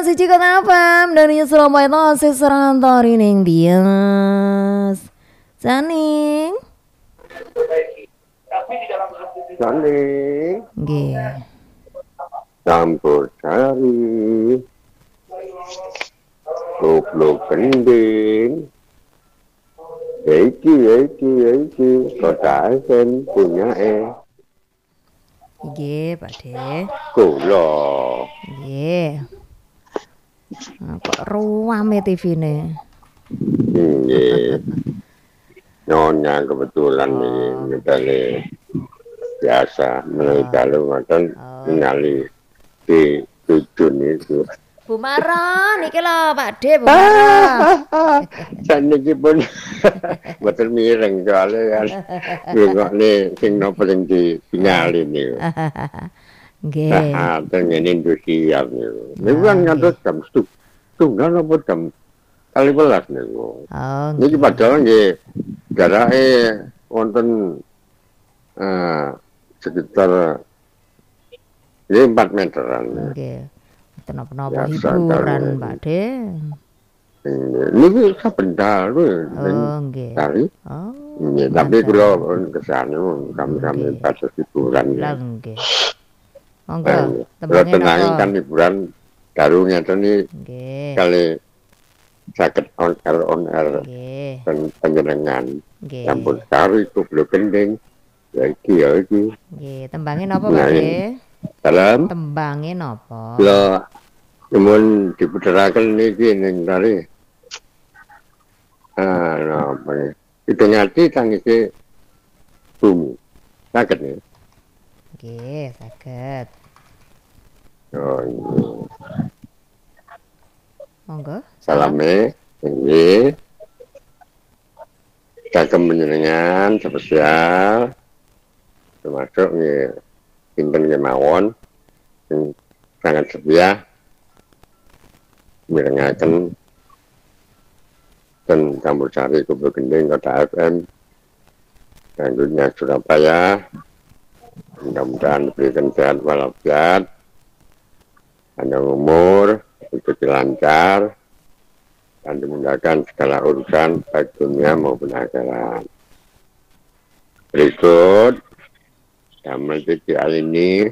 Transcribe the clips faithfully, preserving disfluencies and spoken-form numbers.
siji kota F M dari Surabaya tasih serangan tori ning Dias. Saning. Saning. Nggih. Campur sari. Goblok kending. Iki, iki, iki. Kota Asen punya eh. Nggih, Pak De. Kula. Nggih. Nah, kok ruame T V-ne? Nggih. Nyonya kebetulan Oh. ini medali biasa melalui kalau ngoten ningali di tujun itu. Bu Mara, niki lho Pak De, Bu Mara. Saniki pun betul mireng soalnya kan. Ngene sing nopo sing ditingali niku. Nggih. Nah, tengen industrial niku. Niku kan ngantos jam setunggal apa jam kali belas niku. Oh. Niki padahal nggih jarake wonten eh sekitar ya empat meteran. Nggih. Mboten napa-napa Biasa hiburan, karo- Pak De. Niki saben dalu Oh, nggih. kali. Oh. Nggih, tapi kula kesane kami-kami Nggih. batas hiburan. Lah nggih. Monggo, Kula tembangin tenangin apa? kan hiburan dalu ngeten iki Nggih. kali sakit on air on air Nggih. dan penjenengan Nggih. campur sari goblok kending ya iki ya iki Nggih, tembangin apa, Pak Nah, De? dalam Tembangin apa? kula nyuwun diputeraken niki ning tari ah napa ya itu ngati tangisi bumi sakit nih Nggih, saged. oh iya. Monggo. Salame nggih kagem panjenengan spesial termasuk nggih pinten kemawon sing sangat setia mirengaken dan campur sari Kubu Gending Kota F M dan dunia Surabaya mudah-mudahan diberikan sehat walafiat panjang umur rezeki lancar dan dimudahkan segala urusan baik dunia maupun akhirat. Berikut Damel Titi ini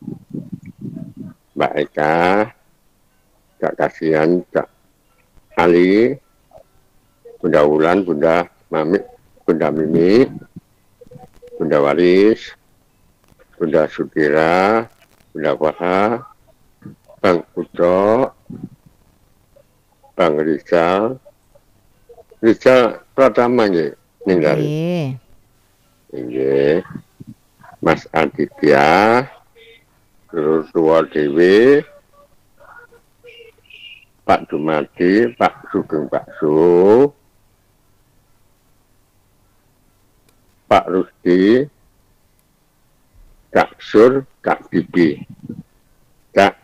Mbak Eka, Kak Kasihan, Kak Ali, Bunda Wulan, Bunda Mami, Bunda Mimi, Bunda Waris, Bunda Sukira, Bunda Faha, Bang Putra, Bang Rizal, Rizal Pratama nggih ninggal. Nggih. Nggih. Mas Aditya, terus Tua Dewi, Pak Dumadi, Pak Sugeng Bakso, Pak Rusdi, Kak Sur, Kak Bibi, Kak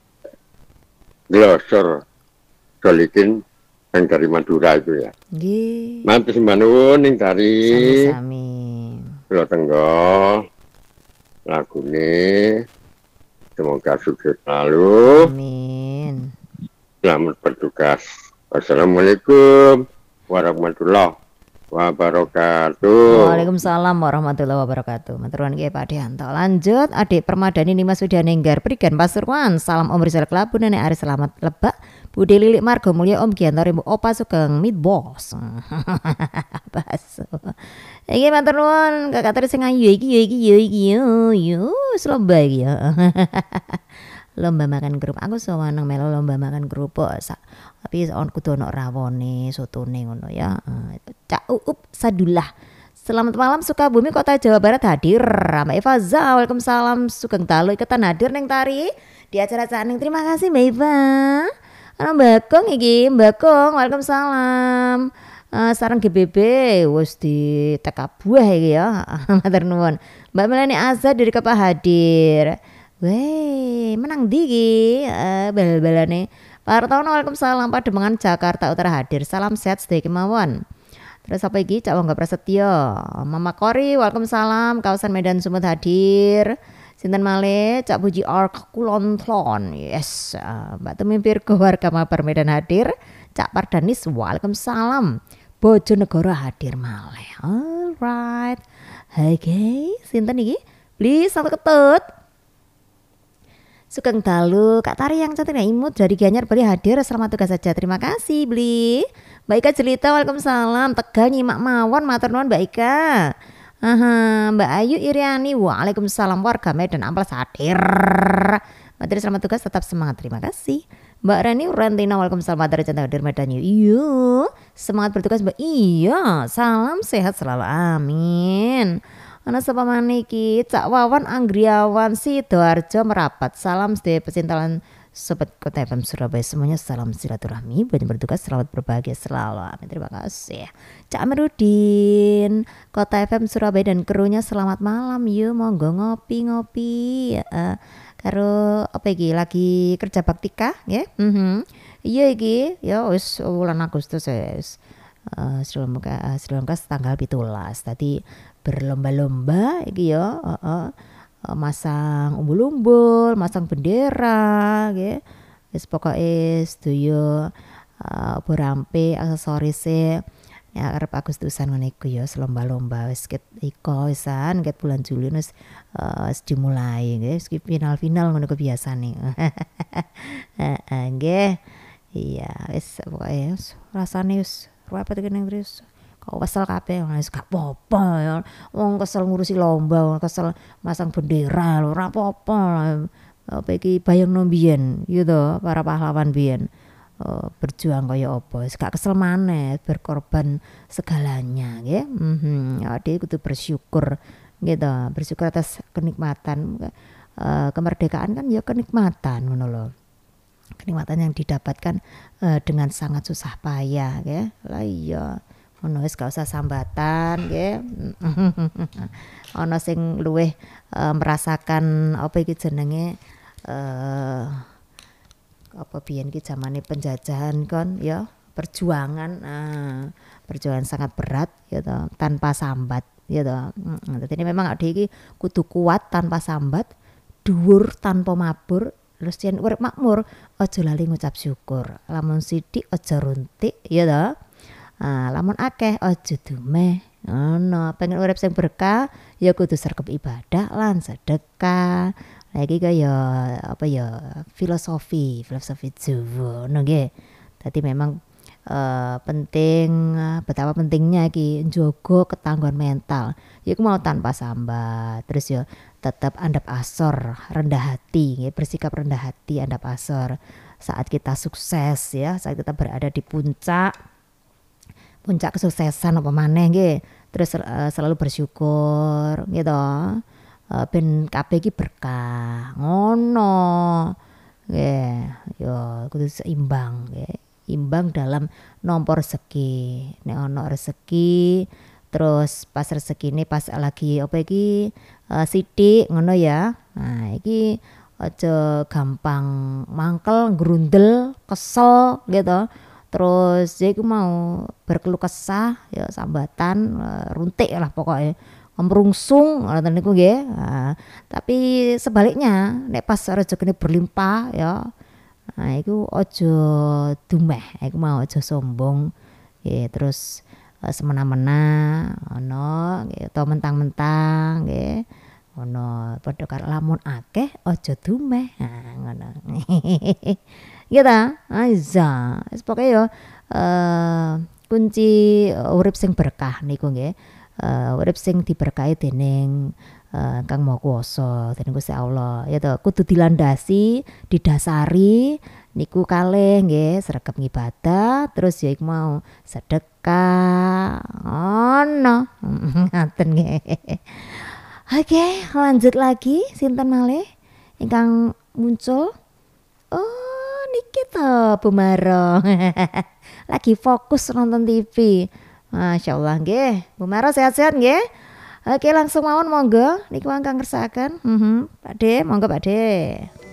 Glosor, Solikin yang dari Madura itu ya. Nggih. Matur sembah nuwun ning dari Sami-sami. Pulau Tenggo lagune semoga sukses selalu. Amin. Selamat bertugas. Wassalamualaikum warahmatullahi wabarakatuh. Waalaikumsalam warahmatullahi wabarakatuh. Matur nuwun nggih Pak Deanto. Lanjut Adik Permadani Nima Sudanenggar Prigen Pasuruan. Salam Om Rizal Kelabu Nenek Ari Selamat Lebak. Bude Lilik Margo Mulya Om Gianto Rembo Opa Sugeng Meat Boss. Baso. Iki matur nuwun Kakak Tri sing ayu iki ya iki ya iki yo yo selomba iki ya. Lomba makan kerupuk. Aku seneng melu lomba makan kerupuk. Sa- Tapi on kudu ono rawone, sotone ngono ya. Eh, Cak Uup Sadulah. Selamat malam Sukabumi Kota Jawa Barat hadir. Mbak Eva Za, Waalaikumsalam Sugeng Dalu iketan hadir neng tari di acara Caning. Terima kasih Mbak Eva. Ana Mbak Kong iki, Mbak Kong, Waalaikumsalam. Eh, sarang G B B wis di tekabuah iki ya. Matur nuwun. Mbak Melani Azhar dari Kapa hadir. Weh, menang di iki. Eh, bal-balane. Pak Hartono Waalaikumsalam Pademangan Jakarta Utara hadir. Salam sehat sedaya kemawon. Terus apa iki Cak Wangga Prasetyo, Mama Kori Waalaikumsalam kawasan Medan Sumut hadir. Sinten malih Cak Puji Ark Kulontlon. Yes, uh, Mbak Tumimpir keluarga mabar Medan hadir. Cak Pardanis waalaikumsalam. Bojonegoro hadir malih. Alright. Oke, okay. Sinten iki? Please satu ketut. Sugeng dalu Kak Tari yang cantik imut dari Gianyar Bali hadir. Selamat tugas saja. Terima kasih Bli. Mbak Ika Jelita waalaikumsalam. Tegal nyimak mawon matur nuwun Mbak Ika. Aha, Mbak Ayu Iriani waalaikumsalam warga Medan Amplas hadir. Mbak Tari selamat tugas tetap semangat. Terima kasih. Mbak Reni Rantina waalaikumsalam dari cantik hadir Medan. Iya, semangat bertugas Mbak. Iya, salam sehat selalu. Amin. Ana sapa maneh iki Cak Wawan Anggriawan Sidoarjo Merapat. Salam sedaya pecintaan Sobat Kota F M Surabaya semuanya, salam silaturahmi, banyak bertugas, selamat berbahagia selalu. Amin. Terima kasih. Cak Amirudin Kota F M Surabaya dan krunya selamat malam. Yuk monggo ngopi-ngopi. Uh, karo apa iki lagi kerja baktika ya. Mhm. Iya iki ya wis bulan Agustus wis. Uh, Sri Lanka, uh, Sri Lanka tanggal pitulas tadi berlomba-lomba iki ya, uh, uh, uh, masang umbul-umbul, masang bendera nggih. Wis pokoke sedaya uh, berampe aksesorise ya arep Agustusan ngene iku ya lomba-lomba wis ket iko wisan ket bulan Juli wis uh, dimulai nggih final-final ngono kebiasane. Heeh nggih. Iya wis pokoke rasane wis repot kene wis kok kesel kabeh wis gak apa-apa ya. Wong kesel ngurusi lomba, kesel masang bendera lho ora apa-apa. Apa iki bayangno mbiyen ya to para pahlawan biyen. Uh, berjuang kaya apa wis gak kesel maneh berkorban segalanya nggih. Mhm. Ade kudu bersyukur gitu, bersyukur atas kenikmatan uh, kemerdekaan kan ya kenikmatan ngono lho. Kenikmatan yang didapatkan uh, dengan sangat susah payah ya. Lah iya ono wis gak usah sambatan nggih. Ono sing luwih uh, merasakan apa iki jenenge uh, apa biyen iki zamane penjajahan kon ya, perjuangan uh, perjuangan sangat berat ya toh, tanpa sambat ya toh. Heeh. Dadi memang ade iki kudu kuat tanpa sambat, dhuwur tanpa mabur. Terus yen urip makmur aja lali ngucap syukur. Lamun sithik aja runtik ya toh. Ah, lamun akeh aja dumeh. Ngono, pengen urip sing berkah ya kudu sregep ibadah lan sedekah. Lagi kaya apa ya filosofi, filosofi Jawa ngono nggih. Dadi memang uh, penting betapa pentingnya iki njogo ketangguhan mental. Ya iku mau tanpa sambat. Terus ya tetap andap asor, rendah hati, ya, bersikap rendah hati, andap asor saat kita sukses ya, saat kita berada di puncak puncak kesuksesan apa maneh nggih. Terus uh, selalu bersyukur gitu. Uh, ben kabeh iki berkah ngono nggih ya kudu seimbang nggih, imbang dalam nomor rezeki. Nek ono rezeki terus pas rezekine pas lagi apa iki uh, sithik ngono ya. Nah iki aja gampang mangkel, grundel, kesel gitu. Terus ya iku mau berkeluh kesah ya sambatan uh, runtik lah pokoknya merungsung ngoten niku nggih. Nah, tapi sebaliknya nek pas rezekine berlimpah ya, nah iku aja dumeh, iku mau aja sombong nggih. Terus uh, semena-mena ono nggih utawa mentang-mentang nggih. Ono padha karo lamun akeh aja dumeh. Nah ngono. Nggih ta? Aiza. Wis pokoke ya uh, kunci urip sing berkah niku nggih. Uh, urip sing diberkahi dening uh, Kang Maha Kuwasa dening Gusti Allah ya to, kudu dilandasi didasari niku kalih nggih sregep ngibadah terus ya iku mau sedekah ono ngaten nggih. Oke lanjut lagi sinten malih ingkang muncul. Oh niki to Bu Maro lagi fokus nonton T V. Masya Allah nggih, Bu Maro sehat-sehat nggih. Oke langsung mawon monggo niku ingkang ngersakaken. Mhm, Pak De, monggo Pak De.